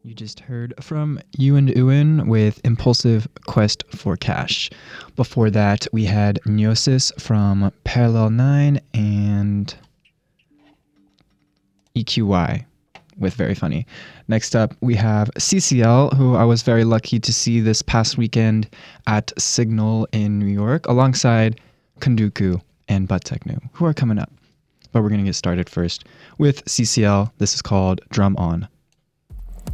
You just heard from You and Uin with Impulsive Quest for Cash. Before that, we had Gnosis from Parallel 9 and EQY with Very Funny. Next up, we have CCL, who I was very lucky to see this past weekend at Signal in New York, alongside Kunduku and Butt Techno, who are coming up. But we're going to get started first with CCL. This is called Drum On.